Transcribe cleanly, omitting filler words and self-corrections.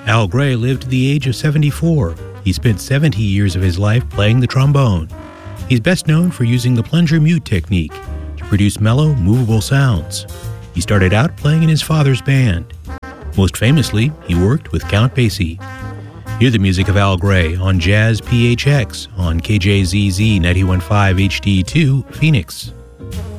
Al Gray lived to the age of 74. He spent 70 years of his life playing the trombone. He's best known for using the plunger mute technique to produce mellow, movable sounds. He started out playing in his father's band. Most famously, he worked with Count Basie. Hear the music of Al Gray on Jazz PHX on KJZZ 91.5 HD2, Phoenix.